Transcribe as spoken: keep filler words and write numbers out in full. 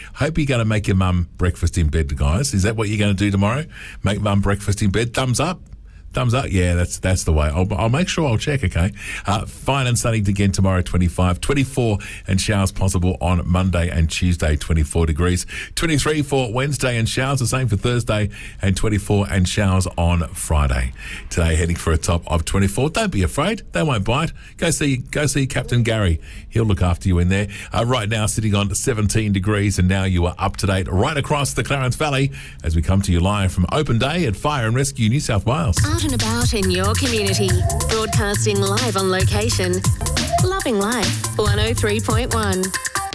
Hope you're going to make your mum breakfast in bed, guys. Is that what you're going to do tomorrow? Make mum breakfast in bed? Thumbs up. Thumbs up, yeah, that's that's the way. I'll, I'll make sure I'll check, okay? Uh, fine and sunny again tomorrow, twenty-five. twenty-four and showers possible on Monday and Tuesday, twenty-four degrees. twenty-three for Wednesday and showers, the same for Thursday, and twenty-four and showers on Friday. Today heading for a top of twenty-four. Don't be afraid, they won't bite. Go see go see Captain Gary. He'll look after you in there. Uh, right now sitting on seventeen degrees, and now you are up to date right across the Clarence Valley as we come to you live from Open Day at Fire and Rescue New South Wales. Out and about in your community, broadcasting live on location. Loving Life, one oh three point one.